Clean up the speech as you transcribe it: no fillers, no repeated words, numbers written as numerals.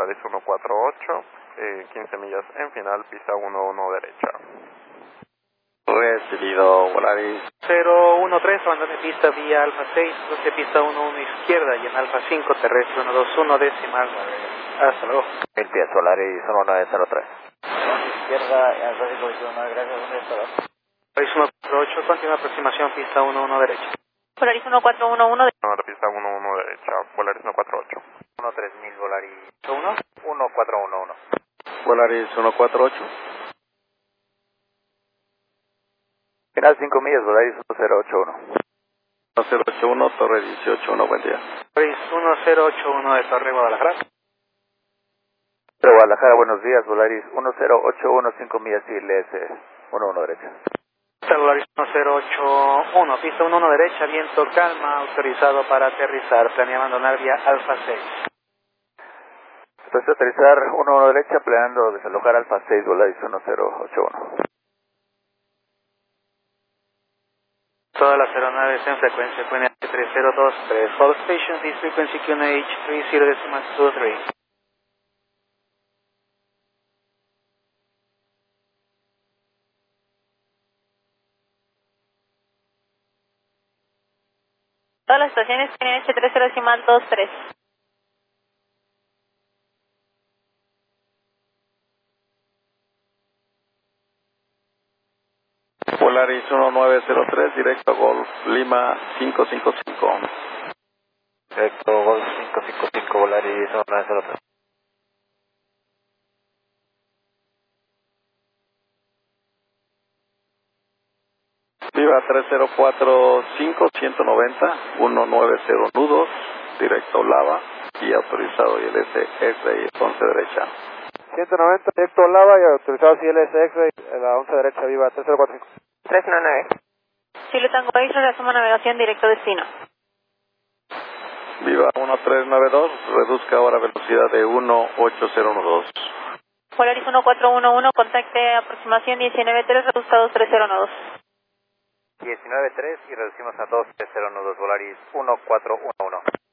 Volaris 148, 15 millas en final, pista 11 derecha. Recibido, Volaris 013, abandone pista vía Alfa 6, cruce pista 11 izquierda y en Alfa 5, terrestre 121 decimal. Hasta luego. 1000 pies, Volaris 1903. Izquierda, Alfa 5, 19, gracias, ¿dónde está? Volaris 148, continua aproximación, pista 11 derecha. Volaris 1411. Ahora pista 11 derecha, Volaris 148. 13000, Volaris 1. 1411. Volaris 148. Final 5 millas, Volaris 1081. 1081, Torre 181, buen día. Volaris 1081 de Torre Guadalajara. Torre Guadalajara, buenos días, Volaris 1081, 5 millas ILS 11 derecha. Volaris 1081, pista 11 derecha, viento calma, autorizado para aterrizar, planea abandonar vía Alfa 6. Entonces aterrizar 11 derecha, planeando desalojar Alfa 6, Volaris 1081. Todas las aeronaves en frecuencia QNH 3023, all stations is frequency QNH 30.23. Todas las estaciones tienen H30.23. Volaris 1903, directo Golf Lima 555. Directo, Golf 555, Volaris 1903. Viva 3045, 190, 190 nudos, directo Lava y autorizado ILS X-Ray 11 derecha. 190, directo Lava y autorizado ILS X-Ray, la 11 derecha, viva 3045. 399. Chile Tango X, resumo navegación directo destino. Viva 1392, reduzca ahora velocidad de 18012. Volaris 1411, contacte aproximación 193, reduzca 2312. 193 y reducimos a 2302, Volaris 1411.